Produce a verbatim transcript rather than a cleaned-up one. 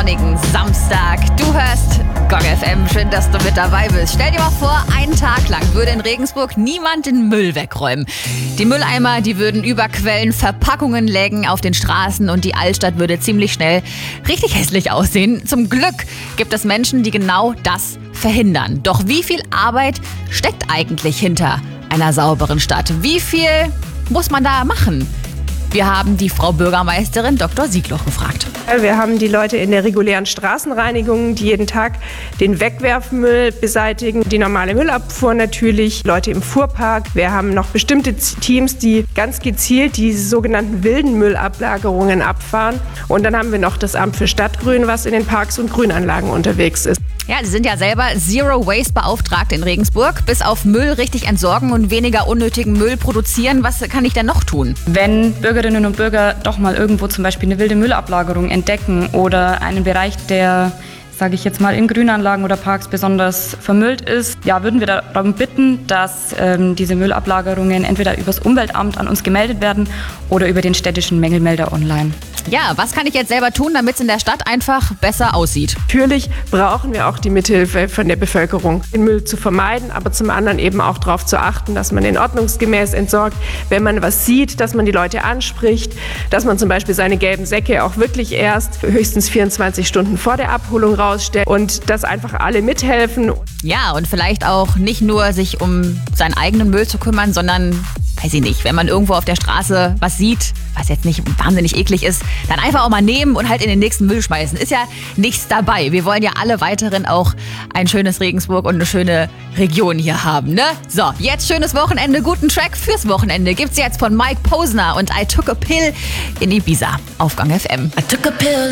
sonnigen Samstag. Du hörst Gong F M. Schön, dass du mit dabei bist. Stell dir mal vor, einen Tag lang würde in Regensburg niemand den Müll wegräumen. Die Mülleimer, die würden überquellen, Verpackungen lägen auf den Straßen und die Altstadt würde ziemlich schnell richtig hässlich aussehen. Zum Glück gibt es Menschen, die genau das verhindern. Doch wie viel Arbeit steckt eigentlich hinter einer sauberen Stadt? Wie viel muss man da machen? Wir haben die Frau Bürgermeisterin Doktor Siegloch gefragt. Wir haben die Leute in der regulären Straßenreinigung, die jeden Tag den Wegwerfmüll beseitigen, die normale Müllabfuhr natürlich, Leute im Fuhrpark. Wir haben noch bestimmte Teams, die ganz gezielt die sogenannten wilden Müllablagerungen abfahren. Und dann haben wir noch das Amt für Stadtgrün, was in den Parks und Grünanlagen unterwegs ist. Ja, Sie sind ja selber Zero Waste Beauftragte in Regensburg. Bis auf Müll richtig entsorgen und weniger unnötigen Müll produzieren. Was kann ich denn noch tun? Wenn Bürgerinnen und Bürger doch mal irgendwo zum Beispiel eine wilde Müllablagerung entdecken oder einen Bereich, der, sage ich jetzt mal, in Grünanlagen oder Parks besonders vermüllt ist, ja, würden wir darum bitten, dass ähm, diese Müllablagerungen entweder übers Umweltamt an uns gemeldet werden oder über den städtischen Mängelmelder online. Ja, was kann ich jetzt selber tun, damit es in der Stadt einfach besser aussieht? Natürlich brauchen wir auch die Mithilfe von der Bevölkerung, den Müll zu vermeiden, aber zum anderen eben auch darauf zu achten, dass man ihn ordnungsgemäß entsorgt. Wenn man was sieht, dass man die Leute anspricht, dass man zum Beispiel seine gelben Säcke auch wirklich erst höchstens vierundzwanzig Stunden vor der Abholung rausstellt und dass einfach alle mithelfen. Ja, und vielleicht auch nicht nur sich um seinen eigenen Müll zu kümmern, sondern, weiß ich nicht, wenn man irgendwo auf der Straße was sieht, was jetzt nicht wahnsinnig eklig ist, dann einfach auch mal nehmen und halt in den nächsten Müll schmeißen. Ist ja nichts dabei. Wir wollen ja alle weiterhin auch ein schönes Regensburg und eine schöne Region hier haben, ne? So, jetzt schönes Wochenende, guten Track fürs Wochenende gibt's jetzt von Mike Posner und I Took a Pill in Ibiza auf Gong F M. I took a pill.